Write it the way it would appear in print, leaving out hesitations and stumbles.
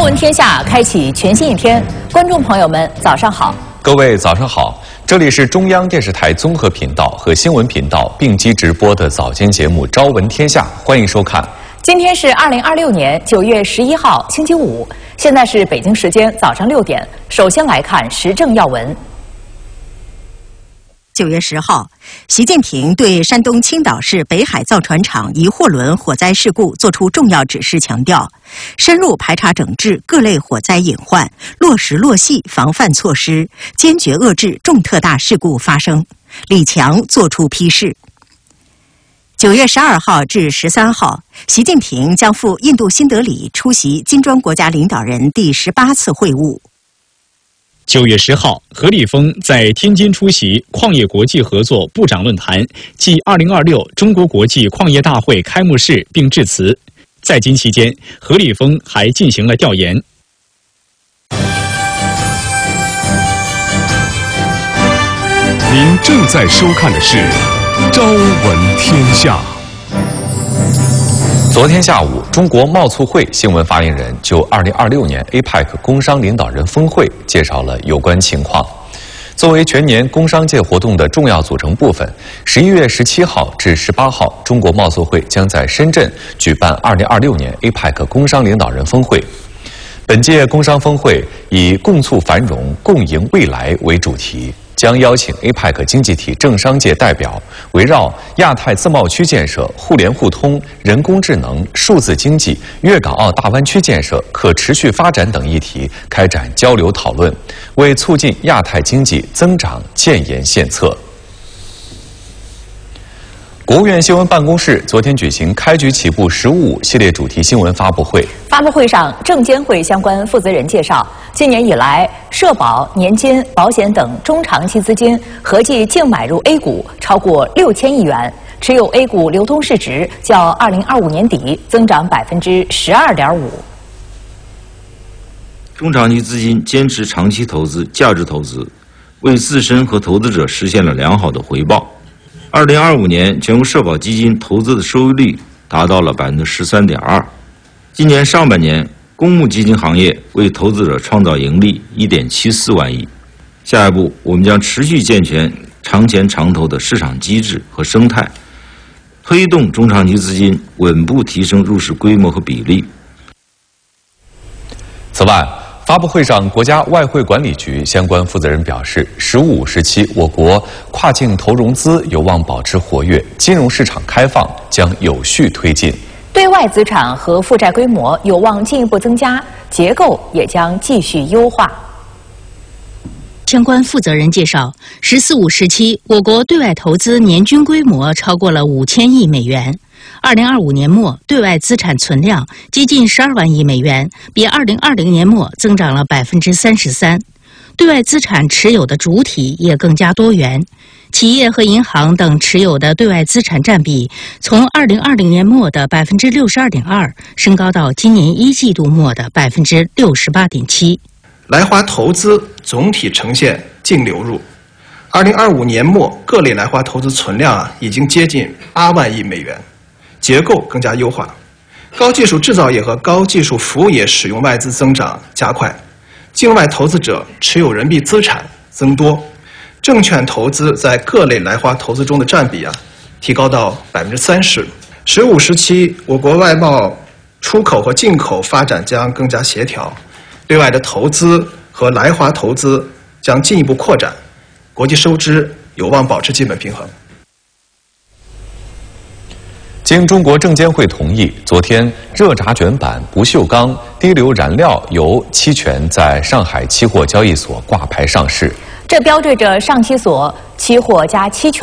闻天下，开启全新一天。观众朋友们，早上好！ 各位早上好，这里是中央电视台综合频道和新闻频道并机直播的早间节目《朝闻天下》，欢迎收看。 今天是2026年9月11号，星期五，现在是北京时间早上6点。首先来看时政要闻。 9月10号，习近平对山东青岛市北海造船厂一货轮火灾事故作出重要指示，强调深入排查整治各类火灾隐患，落实落细防范措施，坚决遏制重特大事故发生。李强作出批示。9月12号至13号，习近平将赴印度新德里出席金砖国家领导人第18次会晤。 9月10号，何立峰在天津出席矿业国际合作部长论坛暨2026中国国际矿业大会开幕式并致辞。在京期间，何立峰还进行了调研。 您正在收看的是《朝闻天下》。 昨天下午，中国贸促会新闻发言人就2026年 APEC 工商领导人峰会介绍了有关情况。作为全年工商界活动的重要组成部分，11月17号至18号，中国贸促会将在深圳举办2026年 APEC 工商领导人峰会。本届工商峰会以共促繁荣、共赢未来为主题，将邀请 APEC 经济体政商界代表，围绕亚太自贸区建设、互联互通、人工智能、数字经济、粤港澳大湾区建设、可持续发展等议题开展交流讨论，为促进亚太经济增长建言献策。国务院新闻办公室昨天举行开局起步15系列主题新闻发布会。 发布会上，证监会相关负责人介绍，今年以来，社保、年金、保险等中长期资金合计净买入 A 股超过6000亿元，持有 A 股流通市值较2025年底增长12.5%。 中长期资金坚持长期投资、价值投资，为自身和投资者实现了良好的回报。2025年全国社保基金投资的收益率达到了13.2%。今年上半年，公募基金行业为投资者创造盈利1.74万亿。下一步，我们将持续健全长钱长投的市场机制和生态，推动中长期资金稳步提升入市规模和比例。 此外，发布会上，国家外汇管理局相关负责人表示，15、17我国跨境投融资有望保持活跃，金融市场开放将有序推进， 对外资产和负债规模有望进一步增加，结构也将继续优化。 相关负责人介绍，14、15、17我国对外投资年均规模超过了5000亿美元。2025年末，对外资产存量接近12万亿美元，比2020年末增长了33%。对外资产持有的主体也更加多元，企业和银行等持有的对外资产占比从2020年末的62.2%升高到今年1季度末的68.7%。 来华投资总体呈现净流入。2025年末，各类来华投资存量已经接近8万亿美元。结构更加优化，高技术制造业和高技术服务业使用外资增长加快，境外投资者持有人民币资产增多，证券投资在各类来华投资中的占比提高到30%。15、17我国外贸出口和进口发展将更加协调，对外的投资和来华投资将进一步扩展，国际收支有望保持基本平衡。 经中国证监会同意，昨天热轧卷板、不锈钢、低硫燃料油期权在上海期货交易所挂牌上市。 这标志着上期所期货加期权